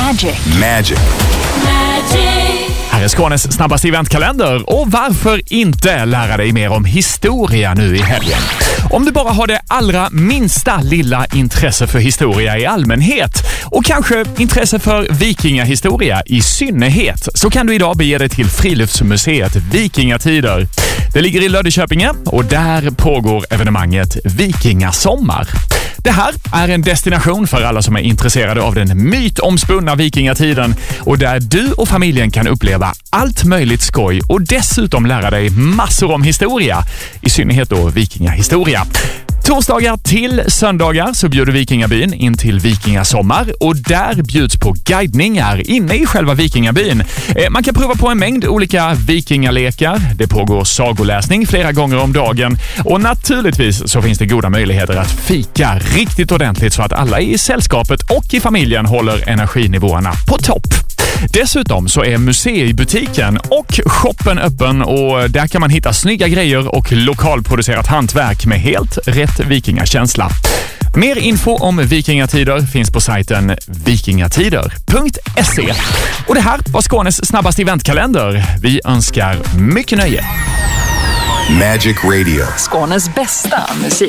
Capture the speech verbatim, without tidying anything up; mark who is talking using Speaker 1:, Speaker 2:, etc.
Speaker 1: Magic.
Speaker 2: Magic.
Speaker 3: Magic.
Speaker 4: Här är Skånes snabbaste eventkalender, och varför inte lära dig mer om historia nu i helgen? Om du bara har det allra minsta lilla intresse för historia i allmänhet och kanske intresse för vikingahistoria i synnerhet, så kan du idag bege dig till Friluftsmuseet Vikingatider. Det ligger i Löddeköpinge och där pågår evenemanget Vikingasommar. Det här är en destination för alla som är intresserade av den mytomspunna vikingatiden, och där du och familjen kan uppleva allt möjligt skoj och dessutom lära dig massor om historia, i synnerhet då vikingahistoria. Torsdagar till söndagar så bjuder Vikingabyn in till Vikingasommar, och där bjuds på guidningar inne i själva Vikingabyn. Man kan prova på en mängd olika vikingalekar, det pågår sagoläsning flera gånger om dagen, och naturligtvis så finns det goda möjligheter att fika riktigt ordentligt så att alla i sällskapet och i familjen håller energinivåerna på topp. Dessutom så är museibutiken och shoppen öppen, och där kan man hitta snygga grejer och lokalproducerat hantverk med helt rätt vikingakänsla. Mer info om vikingatider finns på sajten vikingatider punkt se. Och det här var Skånes snabbaste eventkalender. Vi önskar mycket nöje.
Speaker 2: Magic Radio.
Speaker 1: Skånes bästa musik.